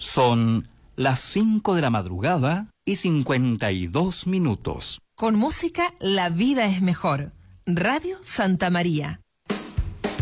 Son las 5 de la madrugada y 52 minutos. Con música, la vida es mejor. Radio Santa María.